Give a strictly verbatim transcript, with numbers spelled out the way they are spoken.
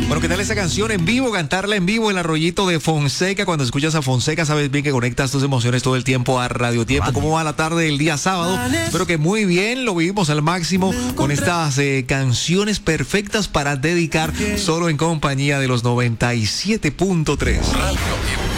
Bueno, ¿qué tal esa canción en vivo? Cantarla en vivo, el arroyito de Fonseca. Cuando escuchas a Fonseca, sabes bien que conectas tus emociones todo el tiempo a Radio Tiempo. ¿Cómo va la tarde del día sábado? Espero que muy bien, lo vivimos al máximo con estas eh, canciones perfectas para dedicar solo en compañía de los noventa y siete punto tres. Radio Tiempo.